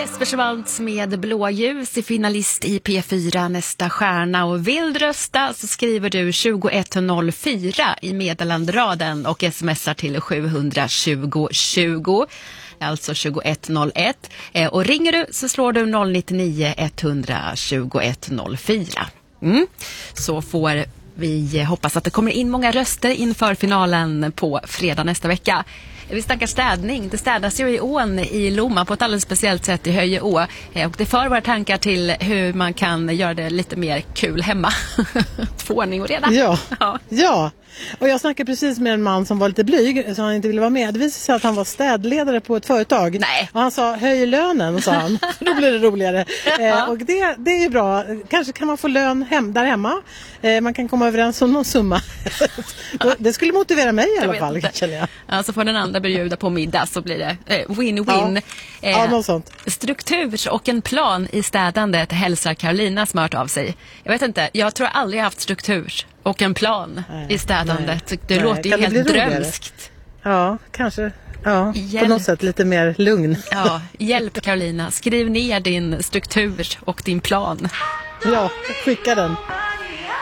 Jesper Schwartz med Blåljus är finalist i P4 Nästa stjärna, och vill du rösta så skriver du 2104 i meddelanderaden och smsar till 720 20, alltså 2101, och ringer du så slår du 099 121 04. Så får vi hoppas att det kommer in många röster inför finalen på fredag nästa vecka. Vi snackar städning. Det städas ju i ån i Lomma på ett alldeles speciellt sätt i Höje å. Och det för våra tankar till hur man kan göra det lite mer kul hemma. Få ordning och reda. Ja. Och jag snackade precis med en man som var lite blyg, så han inte ville vara med. Det visade sig att han var städledare på ett företag. Nej. Och han sa, höj lönen, sa han. Då blir det roligare. Och det är ju bra. Kanske kan man få lön där hemma. Man kan komma överens om någon summa. Det skulle motivera mig i alla fall, känner jag. Alltså får den andra bjuda på middag så blir det win-win. Ja, något sånt. Struktur och en plan i städandet hälsar Carolina smört av sig. Jag vet inte, jag tror aldrig jag haft struktur och en plan i städandet. Det låter ju helt drömskt. Ja, kanske. Ja, på något sätt lite mer lugn. Ja, hjälp Carolina. Skriv ner din struktur och din plan. Ja, skicka den.